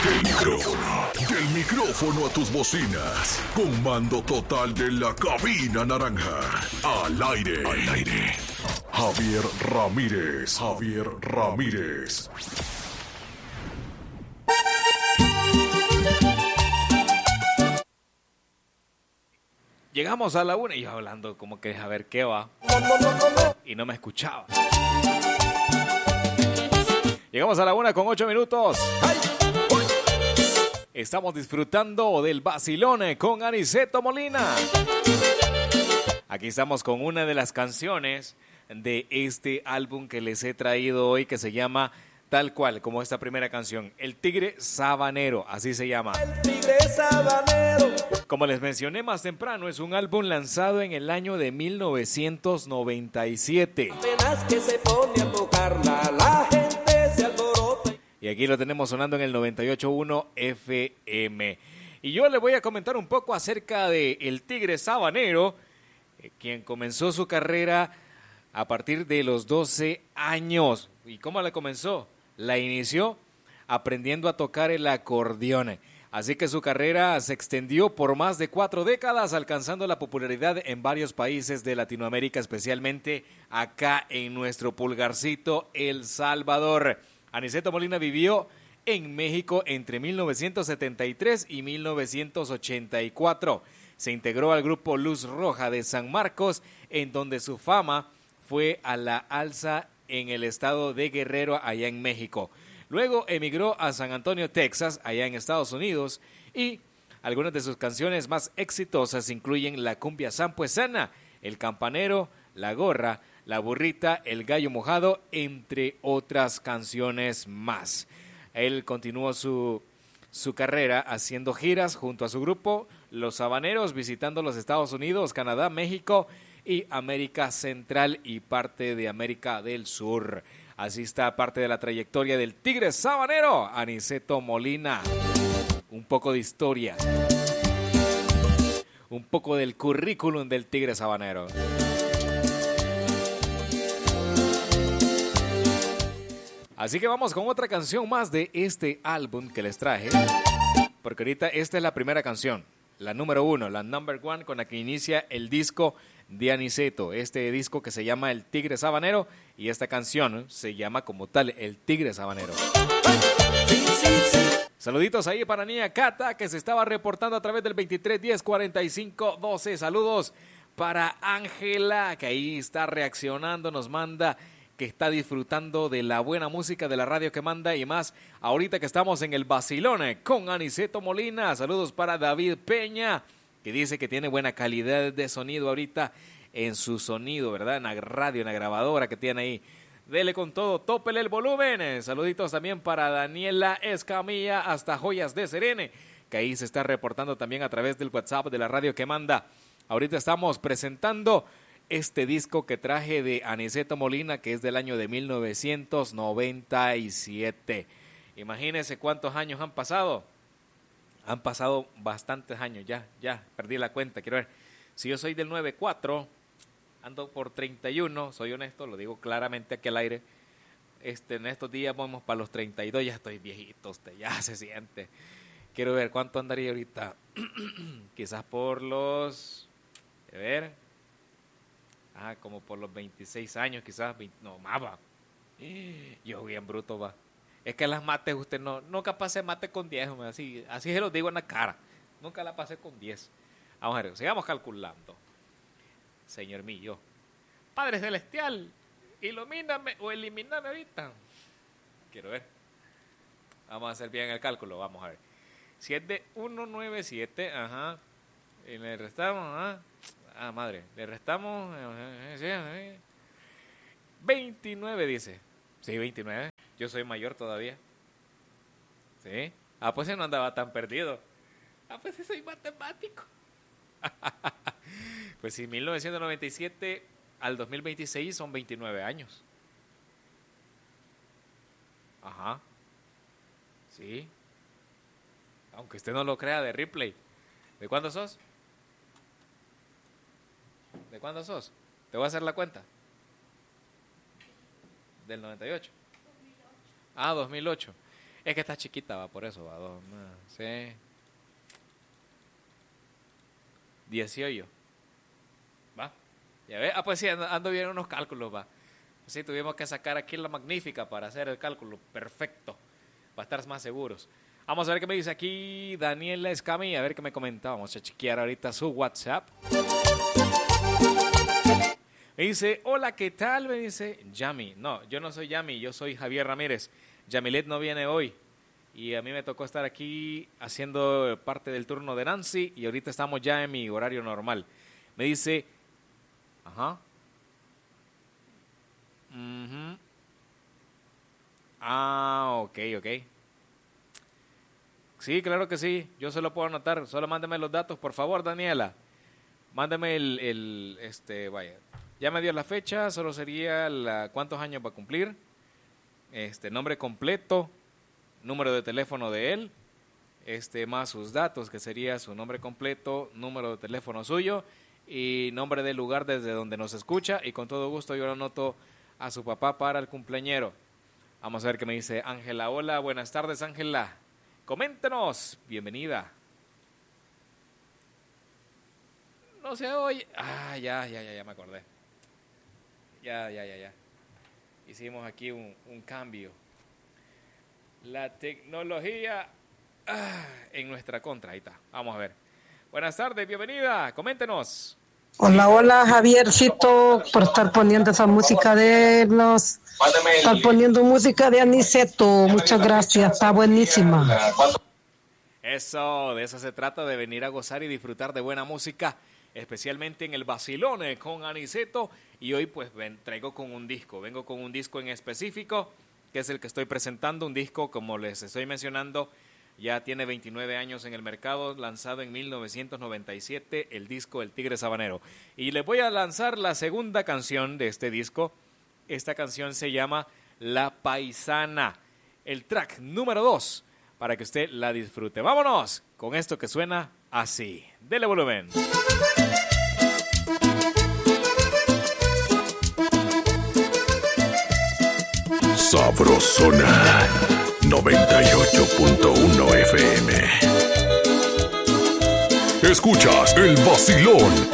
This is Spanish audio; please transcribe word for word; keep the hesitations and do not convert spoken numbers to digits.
Del micrófono, del micrófono a tus bocinas. Con mando total de la cabina naranja. Al aire, al aire. Javier Ramírez, Javier Ramírez. Llegamos a la una y yo hablando como que a ver qué va. Y no me escuchaba. Llegamos a la una con ocho minutos. Estamos disfrutando del vacilón con Aniceto Molina. Aquí estamos con una de las canciones de este álbum que les he traído hoy, que se llama tal cual como esta primera canción, El Tigre Sabanero, así se llama. El Tigre Sabanero. Como les mencioné más temprano, es un álbum lanzado en el año de mil novecientos noventa y siete. Apenas que se pone a tocarla, la gente se alborota. Y aquí lo tenemos sonando en el noventa y ocho punto uno F M. Y yo le voy a comentar un poco acerca de El Tigre Sabanero, eh, quien comenzó su carrera a partir de los doce años. ¿Y cómo la comenzó? La inició aprendiendo a tocar el acordeón. Así que su carrera se extendió por más de cuatro décadas, alcanzando la popularidad en varios países de Latinoamérica, especialmente acá en nuestro pulgarcito, El Salvador. Aniceto Molina vivió en México entre mil novecientos setenta y tres y mil novecientos ochenta y cuatro. Se integró al grupo Luz Roja de San Marcos, en donde su fama fue a la alza en el estado de Guerrero, allá en México. Luego emigró a San Antonio, Texas, allá en Estados Unidos, y algunas de sus canciones más exitosas incluyen La Cumbia Sampuesana, El Campanero, La Gorra, La Burrita, El Gallo Mojado, entre otras canciones más. Él continuó su, su carrera haciendo giras junto a su grupo Los Habaneros, visitando los Estados Unidos, Canadá, México y América Central y parte de América del Sur. Así está parte de la trayectoria del Tigre Sabanero, Aniceto Molina. Un poco de historia, un poco del currículum del Tigre Sabanero. Así que vamos con otra canción más de este álbum que les traje, porque ahorita esta es la primera canción, la número uno, la number one, con la que inicia el disco de Aniceto, este disco que se llama El Tigre Sabanero, y esta canción se llama como tal El Tigre Sabanero. Sí, sí, sí. Saluditos ahí para niña Cata, que se estaba reportando a través del veintitrés diez cuarenta y cinco doce. Saludos para Ángela, que ahí está reaccionando, nos manda que está disfrutando de la buena música de la radio que manda y más ahorita que estamos en el vacilón con Aniceto Molina. Saludos para David Peña, que dice que tiene buena calidad de sonido ahorita en su sonido, ¿verdad? En la radio, en la grabadora que tiene ahí. Dele con todo, tópele el volumen. Saluditos también para Daniela Escamilla hasta Joyas de Serene, que ahí se está reportando también a través del WhatsApp de la radio que manda. Ahorita estamos presentando este disco que traje de Aniceto Molina, que es del año de mil novecientos noventa y siete. Imagínense cuántos años han pasado. Han pasado bastantes años, ya, ya, perdí la cuenta, quiero ver. Si yo soy del noventa y cuatro, ando por treinta y uno, soy honesto, lo digo claramente aquí al aire. Este, en estos días vamos para los treinta y dos, ya estoy viejito, usted ya se siente. Quiero ver cuánto andaría ahorita. Quizás por los, a ver, ah, como por los veintiséis años, quizás, veinte, no, más va. Yo bien bruto va. Es que las mates usted no, nunca pasé mate con diez, así, así se lo digo en la cara. Nunca la pasé con diez. Vamos a ver, sigamos calculando. Señor mío. Padre Celestial, ilumíname o elimíname ahorita. Quiero ver. Vamos a hacer bien el cálculo, vamos a ver. Si es de ciento noventa y siete, ajá, y le restamos, ajá, ah, madre, le restamos veintinueve, dice. Sí, veintinueve. Yo soy mayor todavía. ¿Sí? Ah, pues no andaba tan perdido. Ah, pues sí soy matemático. Pues sí, mil novecientos noventa y siete al dos mil veintiséis son veintinueve años. Ajá. Sí. Aunque usted no lo crea, de Ripley. ¿De cuándo sos? ¿De cuándo sos? Te voy a hacer la cuenta. Del noventa y ocho. Ah, dos mil ocho. Es que está chiquita, va, por eso, va. Dos, no, sí. dieciocho. ¿Va? ¿Ya ves? Ah, pues sí, ando, ando bien en unos cálculos, va. Sí, tuvimos que sacar aquí la magnífica para hacer el cálculo. Perfecto. Para estar más seguros. Vamos a ver qué me dice aquí Daniela Escami. A ver qué me comenta. Vamos a chequear ahorita su WhatsApp. Me dice, hola, ¿qué tal? Me dice Yami. No, yo no soy Yami, yo soy Javier Ramírez. Yamilet no viene hoy. Y a mí me tocó estar aquí haciendo parte del turno de Nancy. Y ahorita estamos ya en mi horario normal. Me dice, ajá. Uh-huh. Ah, ok, ok. Sí, claro que sí. Yo se lo puedo anotar. Solo mándeme los datos, por favor, Daniela. Mándeme el, el este, vaya. Ya me dio la fecha, solo sería la, cuántos años va a cumplir, este, nombre completo, número de teléfono de él, este, más sus datos, que sería su nombre completo, número de teléfono suyo y nombre del lugar desde donde nos escucha. Y con todo gusto yo lo anoto a su papá para el cumpleañero. Vamos a ver qué me dice Ángela. Hola, buenas tardes, Ángela. Coméntenos. Bienvenida. No se oye. Ah, ya, ya, ya, ya me acordé. Ya, ya, ya, ya. Hicimos aquí un, un cambio. La tecnología ah, en nuestra contra. Ahí está. Vamos a ver. Buenas tardes, bienvenida. Coméntenos. Hola, hola, Javiercito, por estar poniendo esa música de los... Estar poniendo música de Aniceto. Muchas gracias, está buenísima. Eso, de eso se trata, de venir a gozar y disfrutar de buena música, especialmente en el Vacilón con Aniceto. Y hoy pues ven, traigo con un disco, vengo con un disco en específico, que es el que estoy presentando, un disco, como les estoy mencionando, ya tiene veintinueve años en el mercado, lanzado en mil novecientos noventa y siete, el disco El Tigre Sabanero. Y les voy a lanzar la segunda canción de este disco. Esta canción se llama La Paisana, el track número dos, para que usted la disfrute. Vámonos con esto que suena así. Dele volumen. Sabrosona noventa y ocho punto uno F M. Escuchas El Vacilón